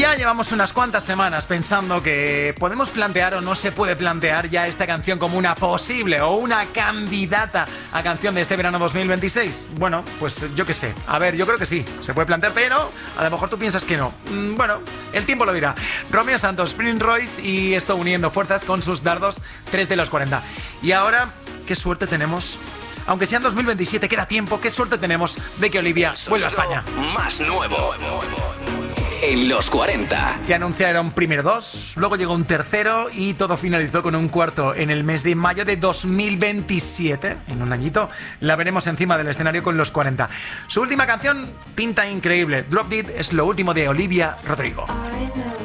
Ya llevamos unas cuantas semanas pensando que podemos plantear o no se puede plantear ya esta canción como una posible o una candidata a canción de este verano 2026. Bueno, pues yo qué sé. A ver, yo creo que sí, se puede plantear, pero a lo mejor tú piensas que no. Bueno, el tiempo lo dirá. Romeo Santos, Prince Royce y esto uniendo fuerzas con sus dardos 3 de los 40. Y ahora, qué suerte tenemos. Aunque sea en 2027, queda tiempo. Qué suerte tenemos de que Olivia vuelva a España. Más nuevo en los 40. Se anunciaron primero 2, luego llegó un tercero y todo finalizó con un cuarto en el mes de mayo de 2027. En un añito la veremos encima del escenario con los 40. Su última canción pinta increíble. Drop Dead es lo último de Olivia Rodrigo.